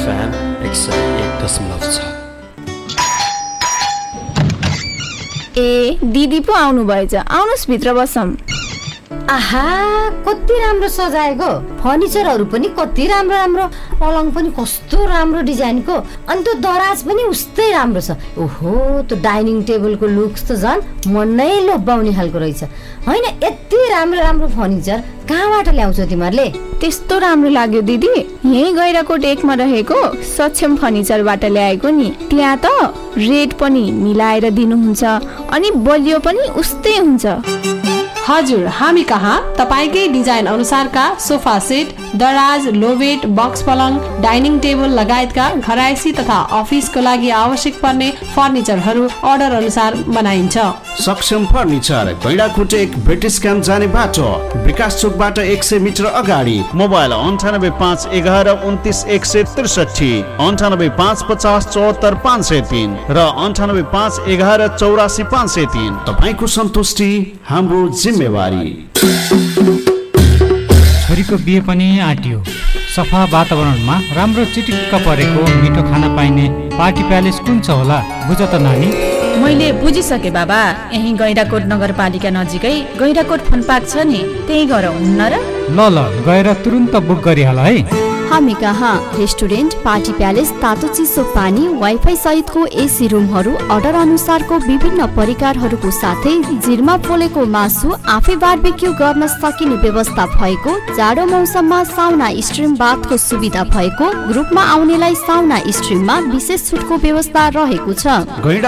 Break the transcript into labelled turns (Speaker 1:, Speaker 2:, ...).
Speaker 1: FM 101.6।
Speaker 2: ए दिदी पो आउनु भएछ, आउनुस् भित्र बसौँ।
Speaker 3: आहा कति राम्रो सजाएको, फर्निचरहरू पनि कति राम्रो राम्रो, पलङ पनि कस्तो राम्रो डिजाइनको, अनि त्यो दराज पनि उस्तै राम्रो छ। ओहो त्यो डाइनिङ टेबलको लुक्स त झन् मन नै लोभ्याउने खालको रहेछ। होइन यति राम्रो राम्रो फर्निचर कहाँबाट ल्याउँछौ तिमीहरूले?
Speaker 2: त्यस्तो राम्रो लाग्यो दिदी, यही गैराकोट 1 मा रहेको सक्षम फर्निचरबाट ल्याएको नि। त्यहाँ त रेट पनि मिलाएर दिनुहुन्छ अनि बलियो पनि उस्तै हुन्छ।
Speaker 4: हजुर, हामी कहाँ तपाईकै डिजाइन अनुसारका सोफा सेट, दराज, लोबेट, बक्स पलङ, डाइनिङ टेबल लगायतका घरायसी तथा अफिसको लागि आवश्यक पर्ने फर्निचरहरू अर्डर अनुसार बनाइन्छ।
Speaker 5: सक्षम फर्निचर, गैंडाकोट 1, ब्रिटिश क्याम्प जाने बाटो, विकास चोकबाट 100 मिटर अगाडि। मोबाइल 9851 11 29 163, 9850 74 503 र 9851 11 84 503। तपाईको सन्तुष्टि हाम्रो जिम्मेवारी।
Speaker 6: छोरीको बिहे पनि आँटियो। सफा वातावरणमा राम्रो चिटिक्क परेको मिठो खाना पाइने पार्टी प्यालेस कुन छ होला बुझ त नानी?
Speaker 7: मैले बुझिसके बाबा, यही गैंडाकोट नगरपालिका नजिकै गैंडाकोट फन पार्क छ नि, त्यही गएर हुन्न र?
Speaker 6: ल गएर तुरुन्त बुक गरिहाल है।
Speaker 8: हामी कहाँ रेस्टुरेन्ट, पार्टी प्यालेस, तातो चिसो पानी, वाइफाई सहितको एसी रुमहरू, अर्डर अनुसारको विभिन्न परिकारहरूको साथै जिरमा पोलेको मासु, आफै बारबेक्यू गर्न सकिने व्यवस्था भएको, जाडो मौसममा साउना स्ट्रिम बाथको सुविधा भएको, ग्रुपमा आउनेलाई साउना स्ट्रिममा विशेष छुटको व्यवस्था रहेको छ।